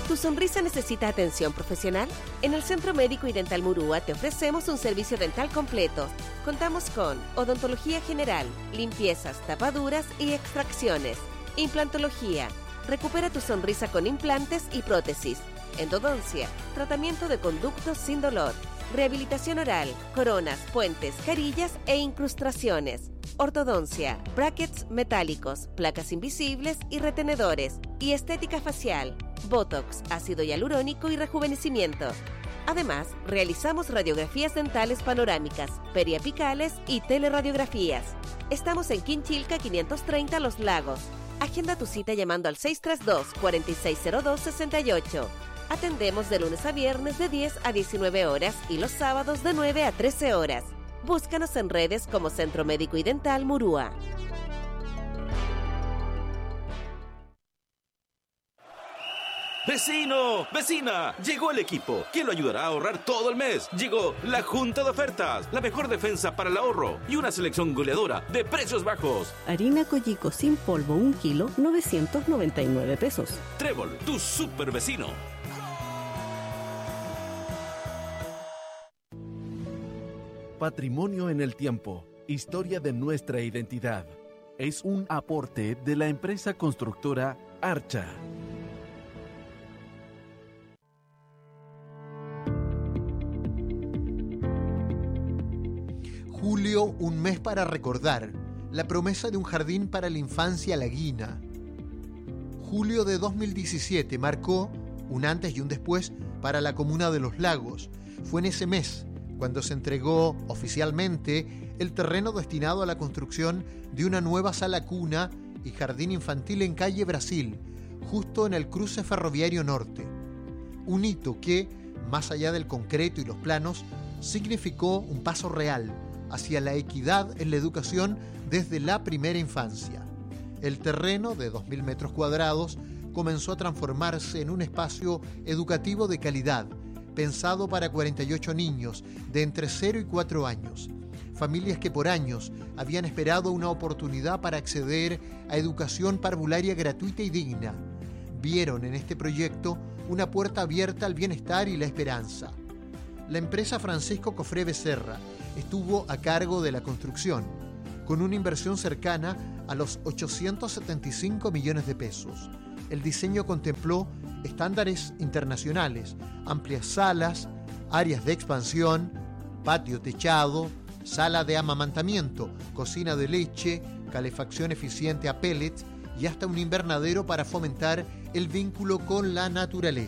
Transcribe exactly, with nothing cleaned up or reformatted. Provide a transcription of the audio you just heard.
¿Tu sonrisa necesita atención profesional? En el Centro Médico y Dental Murúa te ofrecemos un servicio dental completo. Contamos con odontología general, limpiezas, tapaduras y extracciones. Implantología. Recupera tu sonrisa con implantes y prótesis. Endodoncia. Tratamiento de conductos sin dolor. Rehabilitación oral. Coronas, puentes, carillas e incrustaciones. Ortodoncia. Brackets metálicos, placas invisibles y retenedores. Y estética facial. Botox, ácido hialurónico y rejuvenecimiento. Además, realizamos radiografías dentales panorámicas, periapicales y teleradiografías. Estamos en Quinchilca quinientos treinta Los Lagos. Agenda tu cita llamando al seis tres dos, cuatro seis cero dos, seis ocho. Atendemos de lunes a viernes de diez a diecinueve horas y los sábados de nueve a trece horas. Búscanos en redes como Centro Médico y Dental Murúa. ¡Vecino! ¡Vecina! Llegó el equipo que lo ayudará a ahorrar todo el mes. Llegó la Junta de Ofertas, la mejor defensa para el ahorro y una selección goleadora de precios bajos. Harina Collico sin polvo, un kilo, novecientos noventa y nueve pesos. Trébol, tu super vecino. Patrimonio en el tiempo, historia de nuestra identidad. Es un aporte de la empresa constructora Archa. Julio, un mes para recordar, la promesa de un jardín para la infancia laguina. Julio de dos mil diecisiete marcó un antes y un después para la comuna de Los Lagos. Fue en ese mes cuando se entregó oficialmente el terreno destinado a la construcción de una nueva sala cuna y jardín infantil en calle Brasil, justo en el cruce ferroviario norte. Un hito que, más allá del concreto y los planos, significó un paso real hacia la equidad en la educación desde la primera infancia. El terreno de dos mil metros cuadrados comenzó a transformarse en un espacio educativo de calidad, pensado para cuarenta y ocho niños de entre cero y cuatro años, familias que por años habían esperado una oportunidad para acceder a educación parvularia gratuita y digna. Vieron en este proyecto una puerta abierta al bienestar y la esperanza. La empresa Francisco Cofré Becerra estuvo a cargo de la construcción, con una inversión cercana a los ochocientos setenta y cinco millones de pesos. El diseño contempló estándares internacionales, amplias salas, áreas de expansión, patio techado, sala de amamantamiento, cocina de leche, calefacción eficiente a pellets y hasta un invernadero para fomentar el vínculo con la naturaleza.